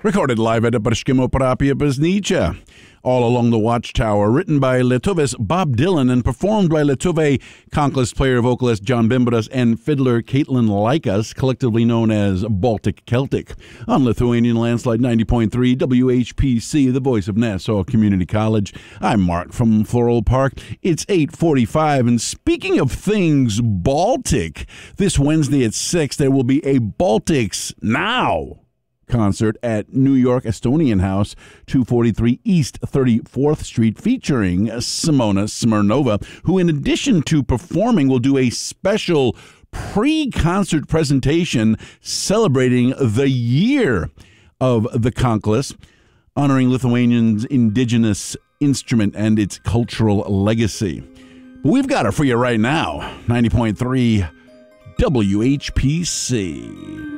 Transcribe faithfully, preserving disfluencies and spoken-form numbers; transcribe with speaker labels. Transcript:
Speaker 1: Recorded live at the Barškimo Parapija Bažnyčia. All Along the Watchtower, written by Lietuvis Bob Dylan and performed by Lietuviai conkless player vocalist John Bimbaras and fiddler Caitlin Laikas, collectively known as Baltic Celtic. On Lithuanian Landslide ninety point three W H P C, the voice of Nassau Community College. I'm Mark from Floral Park. It's eight forty-five, and speaking of things Baltic, this Wednesday at six there will be a Baltics Now concert at New York Estonian House, two forty-three East thirty-fourth Street, featuring Simona Smirnova, who in addition to performing will do a special pre-concert presentation celebrating the year of the conkless, honoring Lithuanians' indigenous instrument and its cultural legacy. But we've got it for you right now, ninety point three W H P C.